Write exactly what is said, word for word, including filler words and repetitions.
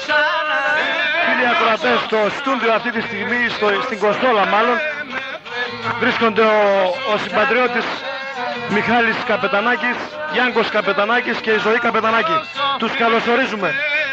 Φίλοι ακροατές, στο στούντιο αυτή τη στιγμή, στο, στην Κοστόλα μάλλον, βρίσκονται ο, ο συμπατριώτης Μιχάλης Καπετανάκης, Γιάνκος Καπετανάκης και η Ζωή Καπετανάκη. Τους καλωσορίζουμε.